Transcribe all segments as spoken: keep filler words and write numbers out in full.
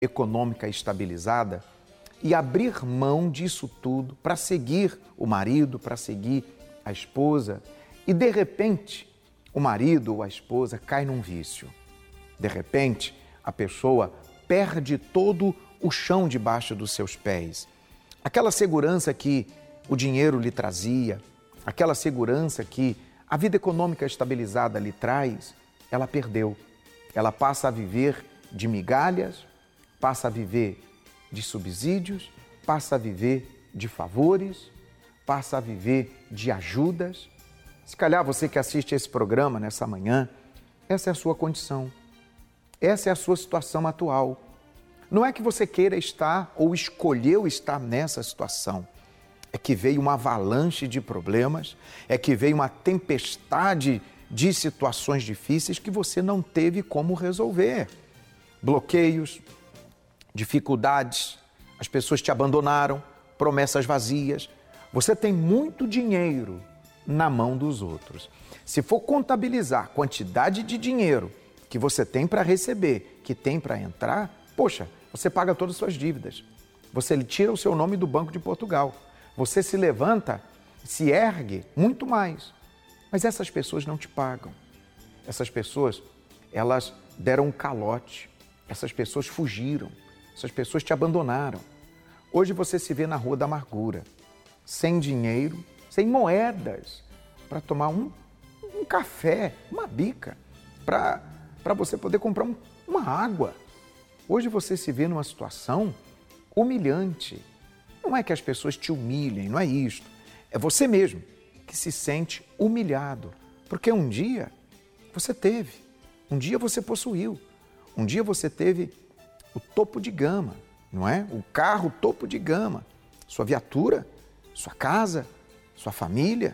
econômica estabilizada e abrir mão disso tudo para seguir o marido, para seguir a esposa. E, de repente, o marido ou a esposa cai num vício. De repente, a pessoa perde todo o chão debaixo dos seus pés. Aquela segurança que o dinheiro lhe trazia, aquela segurança que a vida econômica estabilizada lhe traz, ela perdeu. Ela passa a viver de migalhas, passa a viver de subsídios, passa a viver de favores, passa a viver de ajudas. Se calhar você que assiste esse programa nessa manhã, essa é a sua condição, essa é a sua situação atual. Não é que você queira estar ou escolheu estar nessa situação, é que veio uma avalanche de problemas, é que veio uma tempestade de situações difíceis que você não teve como resolver. Bloqueios, dificuldades, as pessoas te abandonaram, promessas vazias. Você tem muito dinheiro na mão dos outros. Se for contabilizar a quantidade de dinheiro que você tem para receber, que tem para entrar, poxa, você paga todas as suas dívidas. Você lhe tira o seu nome do Banco de Portugal. Você se levanta, se ergue muito mais. Mas essas pessoas não te pagam. Essas pessoas, elas deram um calote. Essas pessoas fugiram. Essas pessoas te abandonaram. Hoje você se vê na Rua da Amargura, sem dinheiro, sem moedas, para tomar um, um café, uma bica, para para você poder comprar um, uma água. Hoje você se vê numa situação humilhante. Não é que as pessoas te humilhem, não é isto. É você mesmo que se sente humilhado, porque um dia você teve, um dia você possuiu, um dia você teve o topo de gama, não é? O carro topo de gama, sua viatura, sua casa, sua família.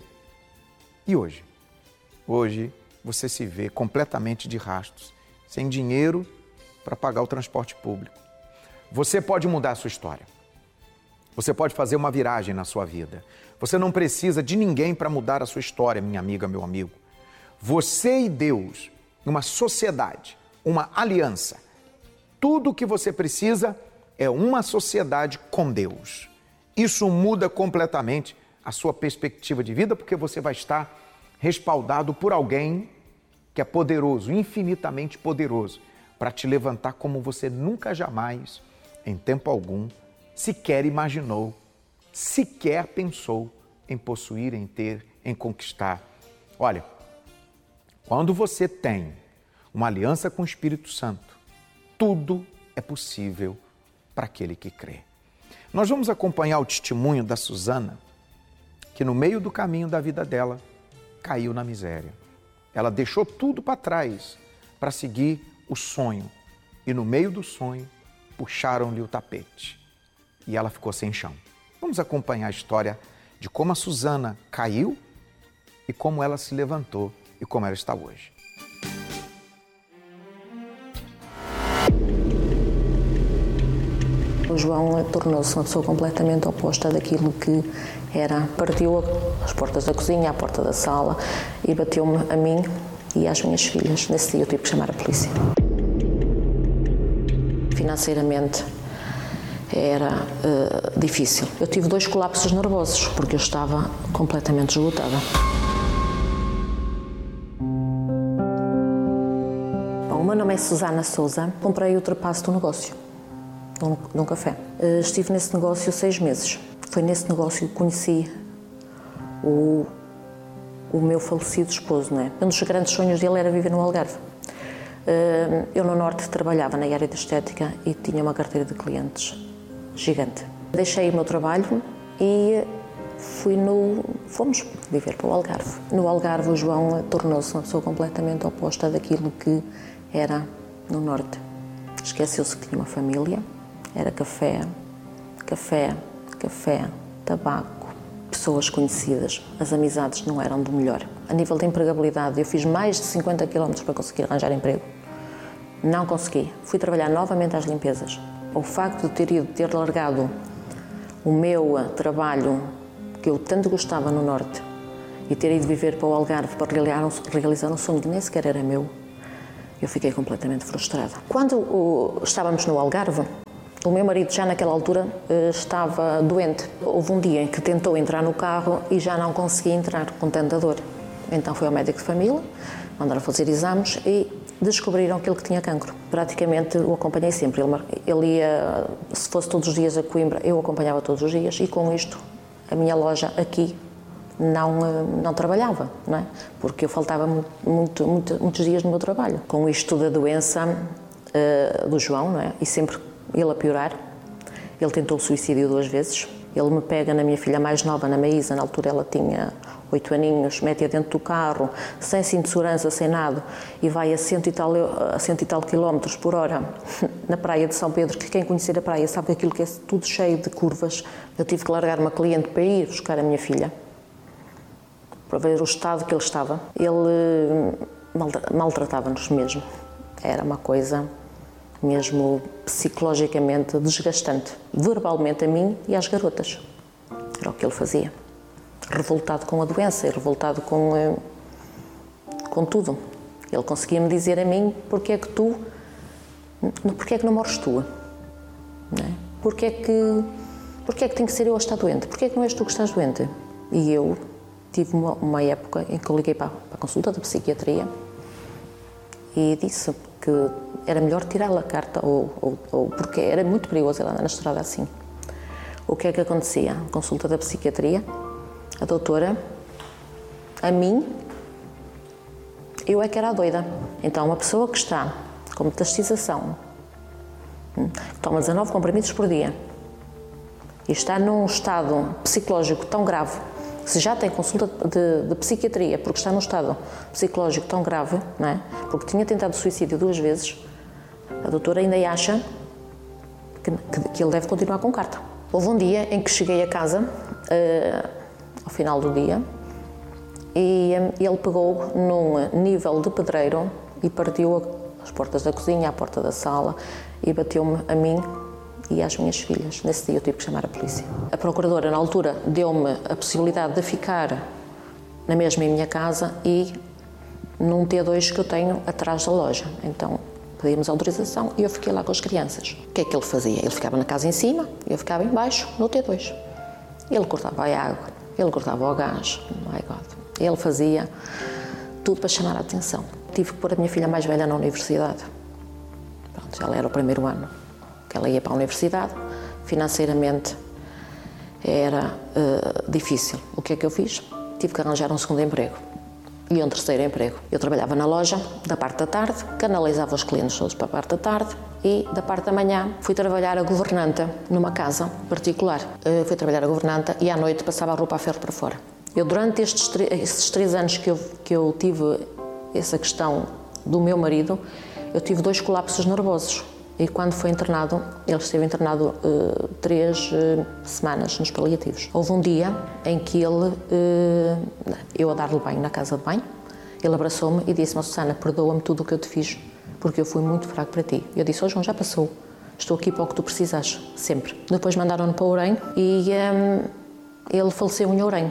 E hoje? Hoje você se vê completamente de rastos, sem dinheiro para pagar o transporte público. Você pode mudar a sua história. Você pode fazer uma viragem na sua vida. Você não precisa de ninguém para mudar a sua história, minha amiga, meu amigo. Você e Deus, uma sociedade, uma aliança. Tudo o que você precisa é uma sociedade com Deus. Isso muda completamente a sua perspectiva de vida, porque você vai estar respaldado por alguém que é poderoso, infinitamente poderoso, para te levantar como você nunca jamais, em tempo algum, sequer imaginou, sequer pensou em possuir, em ter, em conquistar. Olha, quando você tem uma aliança com o Espírito Santo, tudo é possível para aquele que crê. Nós vamos acompanhar o testemunho da Suzana, que no meio do caminho da vida dela, caiu na miséria. Ela deixou tudo para trás para seguir o sonho. E no meio do sonho, puxaram-lhe o tapete. E ela ficou sem chão. Vamos acompanhar a história de como a Suzana caiu e como ela se levantou e como ela está hoje. O João tornou-se uma pessoa completamente oposta daquilo que era. Partiu as portas da cozinha, a porta da sala e bateu-me a mim e às minhas filhas. Nesse dia eu tive que chamar a polícia. Financeiramente era uh, difícil. Eu tive dois colapsos nervosos porque eu estava completamente esgotada. Bom, o meu nome é Susana Souza. Comprei o ultrapasso do negócio. Num, num café. Uh, estive nesse negócio seis meses. Foi nesse negócio que conheci o, o meu falecido esposo, não é? Um dos grandes sonhos dele era viver no Algarve. Uh, eu no Norte trabalhava na área da estética e tinha uma carteira de clientes gigante. Deixei o meu trabalho e fui no, fomos viver para o Algarve. No Algarve o João tornou-se uma pessoa completamente oposta daquilo que era no Norte. Esqueceu-se que tinha uma família. Era café, café, café, tabaco, pessoas conhecidas. As amizades não eram do melhor. A nível de empregabilidade, eu fiz mais de cinquenta quilómetros para conseguir arranjar emprego. Não consegui. Fui trabalhar novamente às limpezas. O facto de ter ido, ter largado o meu trabalho, que eu tanto gostava no Norte, e ter ido viver para o Algarve para realizar um, realizar um sonho que nem sequer era meu, Eu fiquei completamente frustrada. Quando o, estávamos no Algarve, o meu marido já naquela altura estava doente. Houve um dia em que tentou entrar no carro e já não conseguia entrar, com tanta dor. Então foi ao médico de família, mandaram fazer exames e descobriram que ele tinha cancro. Praticamente o acompanhei sempre. Ele, ele ia, se fosse todos os dias a Coimbra, eu acompanhava todos os dias e com isto a minha loja aqui não, não trabalhava, não é? Porque eu faltava muito, muito, muitos dias no meu trabalho. Com isto da doença uh, do João, não é? E sempre ele a piorar, ele tentou o suicídio duas vezes. Ele me pega na minha filha mais nova, na Maísa, na altura ela tinha oito aninhos, mete-a dentro do carro, sem cinto de segurança, sem nada, e vai a cento e tal, a cento e tal quilómetros por hora na praia de São Pedro, que quem conhecer a praia sabe que aquilo que é tudo cheio de curvas. Eu tive que largar uma cliente para ir buscar a minha filha, para ver o estado que ele estava. Ele maltratava-nos mesmo. Era uma coisa mesmo psicologicamente desgastante, verbalmente a mim e às garotas. Era o que ele fazia. Revoltado com a doença e revoltado com, com tudo. Ele conseguia-me dizer a mim: porque é que tu, porque é que não morres tu? Não é? Porque é que, porque é que tem que ser eu a estar doente? Porque é que não és tu que estás doente? E eu tive uma, uma época em que eu liguei para, para a consulta da psiquiatria e disse que era melhor tirá-la a carta, ou, ou, ou porque era muito perigoso ela andar na estrada assim. O que é que acontecia? A consulta da psiquiatria, a doutora, a mim, eu é que era a doida. Então, uma pessoa que está com metastização, que toma dezanove comprimidos por dia e está num estado psicológico tão grave, se já tem consulta de, de psiquiatria porque está num estado psicológico tão grave, não é? Porque tinha tentado suicídio duas vezes, a doutora ainda acha que, que, que ele deve continuar com carta. Houve um dia em que cheguei a casa, uh, ao final do dia, e um, ele pegou num nível de pedreiro e partiu as portas da cozinha, a porta da sala, e bateu-me a mim e às minhas filhas. Nesse dia eu tive que chamar a polícia. A procuradora, na altura, deu-me a possibilidade de ficar na mesma em minha casa e num T dois que eu tenho atrás da loja. Então, pedimos autorização e eu fiquei lá com as crianças. O que é que ele fazia? Ele ficava na casa em cima e eu ficava em baixo, no T dois. Ele cortava a água, ele cortava o gás, my God. Ele fazia tudo para chamar a atenção. Tive que pôr a minha filha mais velha na universidade. Pronto, ela era o primeiro ano que ela ia para a universidade. Financeiramente era uh, difícil. O que é que eu fiz? Tive que arranjar um segundo emprego e um terceiro emprego. Eu trabalhava na loja da parte da tarde, canalizava os clientes todos para a parte da tarde e da parte da manhã fui trabalhar a governanta numa casa particular. Uh, fui trabalhar a governanta e à noite passava a roupa a ferro para fora. Eu, durante estes, estes três anos que eu, que eu tive essa questão do meu marido, eu tive dois colapsos nervosos. E quando foi internado, ele esteve internado uh, três uh, semanas nos paliativos. Houve um dia em que ele, uh, eu a dar-lhe banho na casa de banho, ele abraçou-me e disse-me: Susana, perdoa-me tudo o que eu te fiz, porque eu fui muito fraco para ti. Eu disse: oh, João, já passou, estou aqui para o que tu precisas, sempre. Depois mandaram-no para Ourém e um, ele faleceu em Ourém.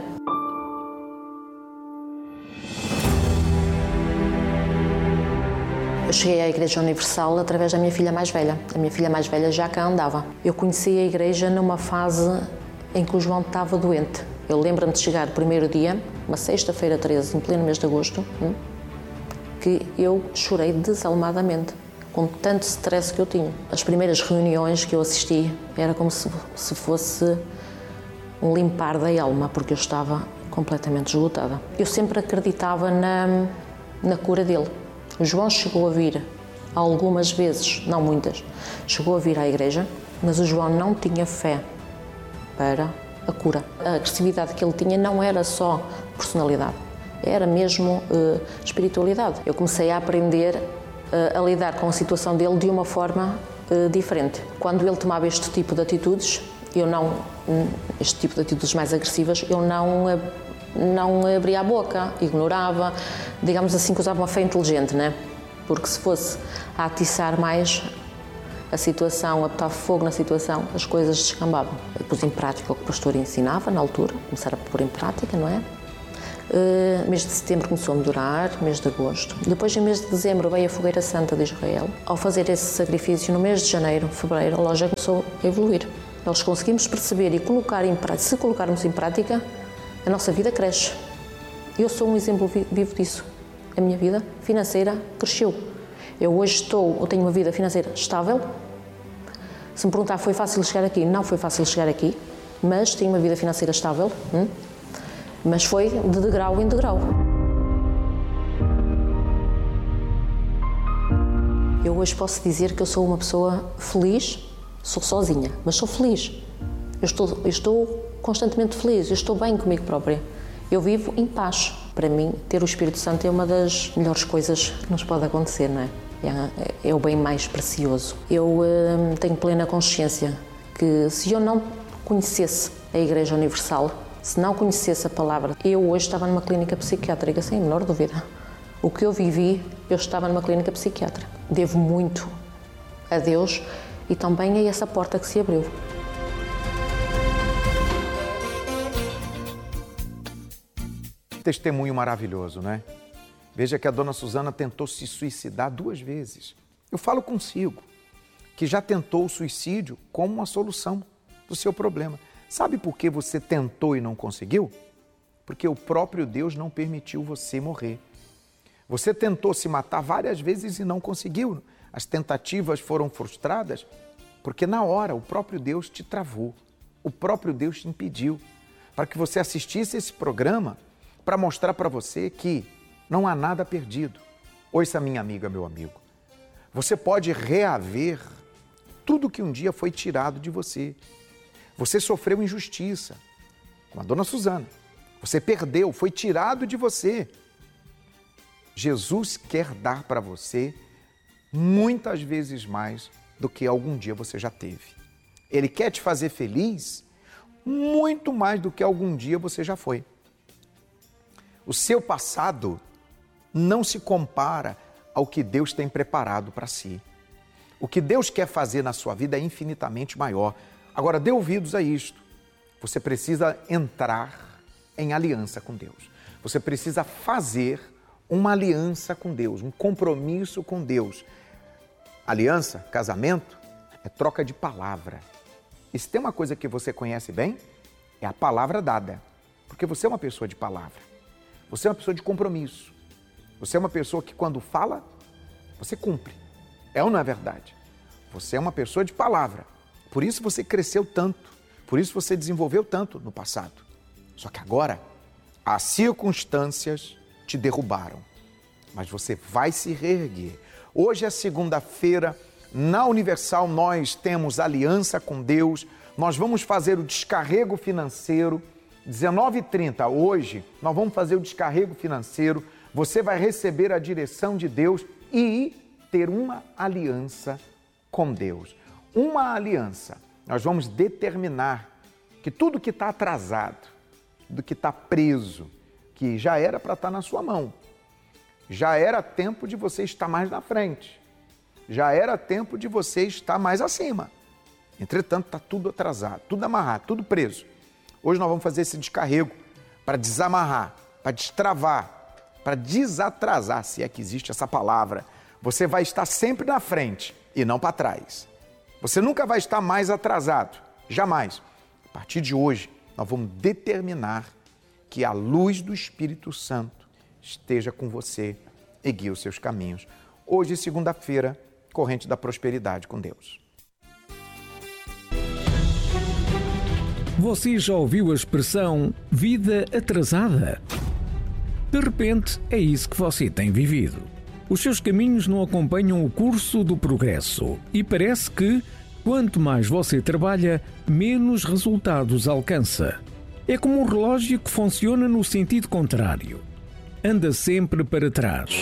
Eu cheguei à Igreja Universal através da minha filha mais velha. A minha filha mais velha já cá andava. Eu conheci a igreja numa fase em que o João estava doente. Eu lembro-me de chegar o primeiro dia, uma sexta-feira treze, em pleno mês de agosto, que eu chorei desalmadamente, com tanto stress que eu tinha. As primeiras reuniões que eu assisti era como se, se fosse um limpar da alma, porque eu estava completamente esgotada. Eu sempre acreditava na, na cura dele. O João chegou a vir algumas vezes, não muitas, chegou a vir à igreja, mas o João não tinha fé para a cura. A agressividade que ele tinha não era só personalidade, era mesmo uh, espiritualidade. Eu comecei a aprender uh, a lidar com a situação dele de uma forma uh, diferente. Quando ele tomava este tipo de atitudes, eu não, este tipo de atitudes mais agressivas, eu não não abria a boca, ignorava, digamos assim que usava uma fé inteligente, né? Porque se fosse a atiçar mais a situação, a botar fogo na situação, as coisas descambavam. Eu pus em prática o que o pastor ensinava na altura, começar a pôr em prática, não é? Uh, mês de setembro começou a melhorar, mês de agosto. Depois, em mês de dezembro, veio a Fogueira Santa de Israel. Ao fazer esse sacrifício, no mês de janeiro, fevereiro, a loja começou a evoluir. Nós conseguimos perceber e colocar em prática, se colocarmos em prática, a nossa vida cresce. Eu sou um exemplo vivo disso. A minha vida financeira cresceu. Eu hoje estou, eu tenho uma vida financeira estável. Se me perguntar, foi fácil chegar aqui? Não foi fácil chegar aqui, mas tenho uma vida financeira estável. Hum? Mas foi de degrau em degrau. Eu hoje posso dizer que eu sou uma pessoa feliz, sou sozinha, mas sou feliz. Eu estou, eu estou constantemente feliz, eu estou bem comigo própria. Eu vivo em paz. Para mim, ter o Espírito Santo é uma das melhores coisas que nos pode acontecer, não é? É, é o bem mais precioso. Eu hum, tenho plena consciência que se eu não conhecesse a Igreja Universal, se não conhecesse a palavra, eu hoje estava numa clínica psiquiátrica, sem a menor dúvida. O que eu vivi, eu estava numa clínica psiquiátrica. Devo muito a Deus e também a essa porta que se abriu. Testemunho maravilhoso, né? Veja que a dona Suzana tentou se suicidar duas vezes. Eu falo consigo, que já tentou o suicídio como uma solução do seu problema. Sabe por que você tentou e não conseguiu? Porque o próprio Deus não permitiu você morrer. Você tentou se matar várias vezes e não conseguiu. As tentativas foram frustradas porque na hora o próprio Deus te travou. O próprio Deus te impediu para que você assistisse esse programa para mostrar para você que não há nada perdido. Ouça, minha amiga, meu amigo. Você pode reaver tudo que um dia foi tirado de você. Você sofreu injustiça, com a dona Suzana. Você perdeu, foi tirado de você. Jesus quer dar para você muitas vezes mais do que algum dia você já teve. Ele quer te fazer feliz muito mais do que algum dia você já foi. O seu passado não se compara ao que Deus tem preparado para si. O que Deus quer fazer na sua vida é infinitamente maior. Agora, dê ouvidos a isto. Você precisa entrar em aliança com Deus. Você precisa fazer uma aliança com Deus, um compromisso com Deus. Aliança, casamento, é troca de palavra. E se tem uma coisa que você conhece bem, é a palavra dada. Porque você é uma pessoa de palavra. Você é uma pessoa de compromisso. Você é uma pessoa que quando fala, você cumpre. É ou não é verdade? Você é uma pessoa de palavra. Por isso você cresceu tanto. Por isso você desenvolveu tanto no passado. Só que agora, as circunstâncias te derrubaram. Mas você vai se reerguer. Hoje é segunda-feira. Na Universal nós temos aliança com Deus. Nós vamos fazer o descarrego financeiro. dezenove e trinta, hoje, nós vamos fazer o descarrego financeiro. Você vai receber a direção de Deus e ter uma aliança com Deus. Uma aliança. Nós vamos determinar que tudo que está atrasado, tudo que está preso, que já era para estar na sua mão, já era tempo de você estar mais na frente, já era tempo de você estar mais acima. Entretanto, está tudo atrasado, tudo amarrado, tudo preso. Hoje nós vamos fazer esse descarrego para desamarrar, para destravar, para desatrasar, se é que existe essa palavra. Você vai estar sempre na frente e não para trás. Você nunca vai estar mais atrasado, jamais. A partir de hoje, nós vamos determinar que a luz do Espírito Santo esteja com você e guie os seus caminhos. Hoje, segunda-feira, corrente da prosperidade com Deus. Você já ouviu a expressão vida atrasada? De repente, é isso que você tem vivido. Os seus caminhos não acompanham o curso do progresso e parece que, quanto mais você trabalha, menos resultados alcança. É como um relógio que funciona no sentido contrário. Anda sempre para trás.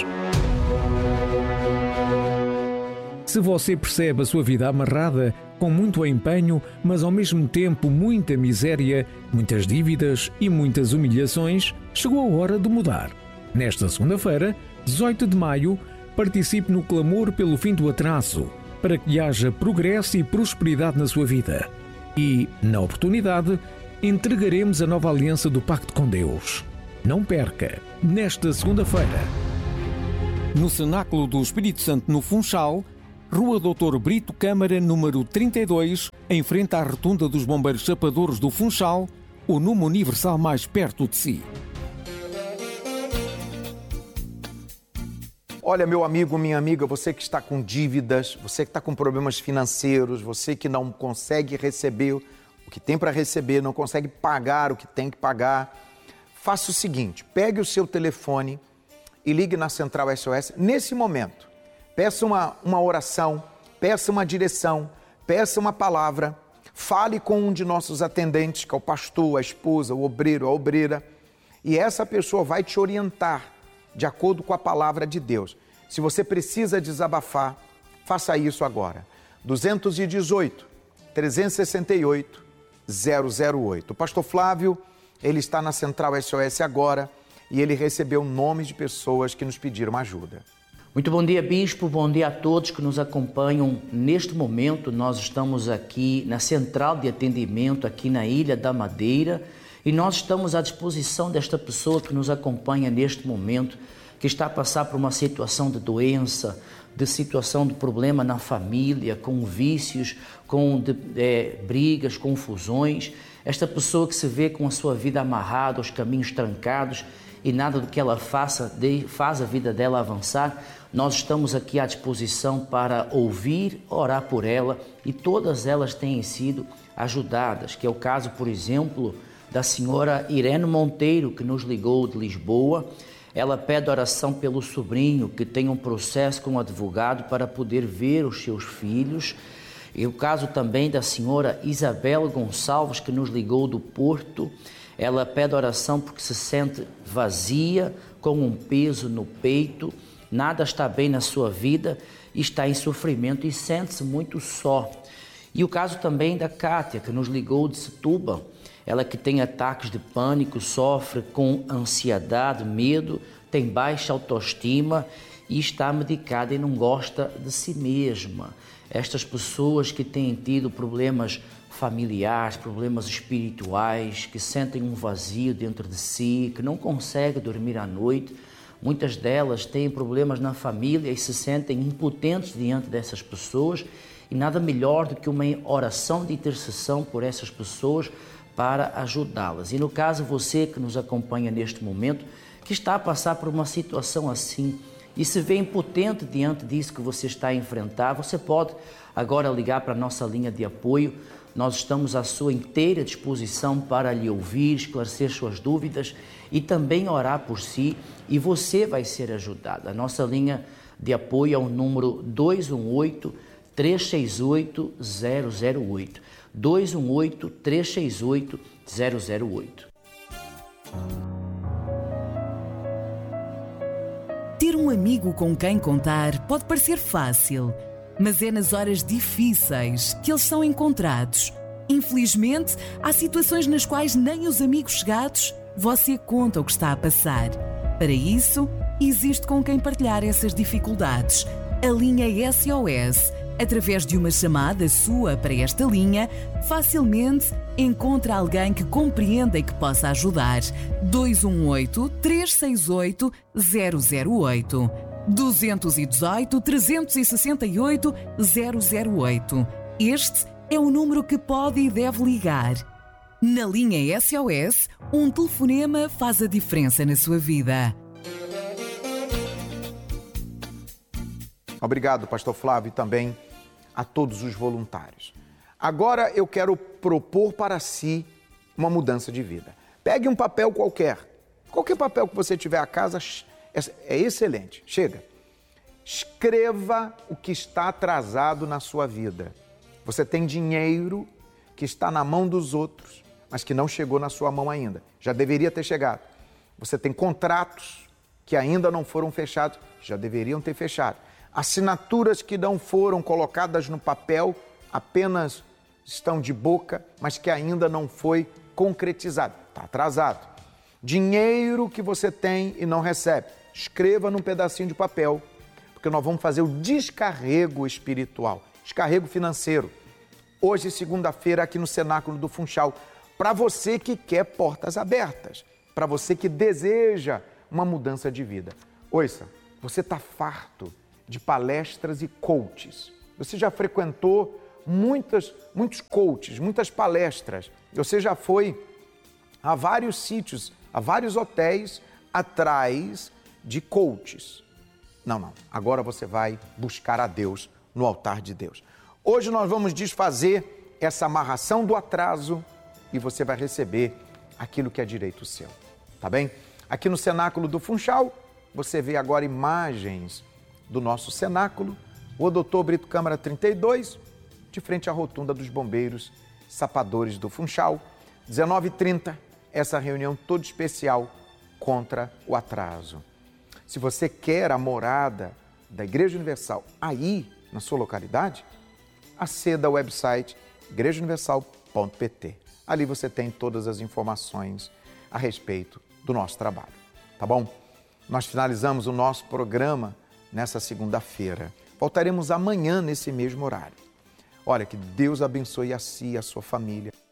Se você percebe a sua vida amarrada, com muito empenho, mas ao mesmo tempo muita miséria, muitas dívidas e muitas humilhações, chegou a hora de mudar. Nesta segunda-feira, dezoito de maio, participe no clamor pelo fim do atraso, para que haja progresso e prosperidade na sua vida. E, na oportunidade, entregaremos a nova aliança do Pacto com Deus. Não perca, nesta segunda-feira, no Cenáculo do Espírito Santo, no Funchal, Rua doutor Brito Câmara, número trinta e dois, em frente à Rotunda dos Bombeiros Chapadores do Funchal, o número universal mais perto de si. Olha, meu amigo, minha amiga, você que está com dívidas, você que está com problemas financeiros, você que não consegue receber o que tem para receber, não consegue pagar o que tem que pagar, faça o seguinte, pegue o seu telefone e ligue na Central S O S nesse momento. Peça uma, uma oração, peça uma direção, peça uma palavra, fale com um de nossos atendentes, que é o pastor, a esposa, o obreiro, a obreira, e essa pessoa vai te orientar de acordo com a palavra de Deus. Se você precisa desabafar, faça isso agora. dois um oito, três seis oito, zero zero oito. O pastor Flávio, ele está na Central S O S agora e ele recebeu nomes de pessoas que nos pediram ajuda. Muito bom dia, Bispo. Bom dia a todos que nos acompanham. Neste momento, nós estamos aqui na Central de Atendimento, aqui na Ilha da Madeira, e nós estamos à disposição desta pessoa que nos acompanha neste momento, que está a passar por uma situação de doença, de situação de problema na família, com vícios, com de, é, brigas, confusões. Esta pessoa que se vê com a sua vida amarrada, os caminhos trancados, e nada do que ela faça de, faz a vida dela avançar, nós estamos aqui à disposição para ouvir, orar por ela, e todas elas têm sido ajudadas, que é o caso, por exemplo, da senhora Irene Monteiro, que nos ligou de Lisboa. Ela pede oração pelo sobrinho, que tem um processo com um advogado para poder ver os seus filhos. E o caso também da senhora Isabel Gonçalves, que nos ligou do Porto. Ela pede oração porque se sente vazia, com um peso no peito, nada está bem na sua vida, está em sofrimento e sente-se muito só. E o caso também da Cátia, que nos ligou de Setúbal. Ela que tem ataques de pânico, sofre com ansiedade, medo, tem baixa autoestima e está medicada e não gosta de si mesma. Estas pessoas que têm tido problemas familiares, problemas espirituais, que sentem um vazio dentro de si, que não conseguem dormir à noite, muitas delas têm problemas na família e se sentem impotentes diante dessas pessoas, e nada melhor do que uma oração de intercessão por essas pessoas para ajudá-las. E no caso, você que nos acompanha neste momento, que está a passar por uma situação assim e se vê impotente diante disso que você está a enfrentar, você pode agora ligar para a nossa linha de apoio. Nós estamos à sua inteira disposição para lhe ouvir, esclarecer suas dúvidas e também orar por si, e você vai ser ajudado. A nossa linha de apoio é o número dois um oito, três seis oito, zero zero oito. dois um oito, três seis oito, zero zero oito. Ter um amigo com quem contar pode parecer fácil, mas é nas horas difíceis que eles são encontrados. Infelizmente, há situações nas quais nem os amigos chegados você conta o que está a passar. Para isso, existe com quem partilhar essas dificuldades. A linha S O S. Através de uma chamada sua para esta linha, facilmente encontra alguém que compreenda e que possa ajudar. dois um oito, três seis oito, zero zero oito. dois um oito, três seis oito, zero zero oito. Este é o número que pode e deve ligar. Na linha S O S, um telefonema faz a diferença na sua vida. Obrigado, pastor Flávio, e também a todos os voluntários. Agora eu quero propor para si uma mudança de vida. Pegue um papel qualquer, qualquer papel que você tiver a casa, é excelente. Chega. Escreva o que está atrasado na sua vida. Você tem dinheiro que está na mão dos outros, mas que não chegou na sua mão ainda. Já deveria ter chegado. Você tem contratos que ainda não foram fechados, já deveriam ter fechado. Assinaturas que não foram colocadas no papel, apenas estão de boca, mas que ainda não foi concretizado. Está atrasado. Dinheiro que você tem e não recebe. Escreva num pedacinho de papel, porque nós vamos fazer o descarrego espiritual, descarrego financeiro. Hoje, segunda-feira, aqui no Cenáculo do Funchal, para você que quer portas abertas. para você que deseja uma mudança de vida. Ouça, você está farto de palestras e coaches. Você já frequentou muitas, muitos coaches, muitas palestras. Você já foi a vários sítios, a vários hotéis atrás de coaches. Não, não. Agora você vai buscar a Deus no altar de Deus. Hoje nós vamos desfazer essa amarração do atraso e você vai receber aquilo que é direito seu. Tá bem? Aqui no cenáculo do Funchal, você vê agora imagens do nosso cenáculo, o doutor Brito Câmara trinta e dois, de frente à rotunda dos bombeiros sapadores do Funchal, dezenove e trinta, essa reunião toda especial contra o atraso. Se você quer a morada da Igreja Universal aí na sua localidade, aceda ao website igreja universal ponto p t. Ali você tem todas as informações a respeito do nosso trabalho, tá bom? Nós finalizamos o nosso programa nessa segunda-feira. Voltaremos amanhã nesse mesmo horário. Olha, que Deus abençoe a si e a sua família.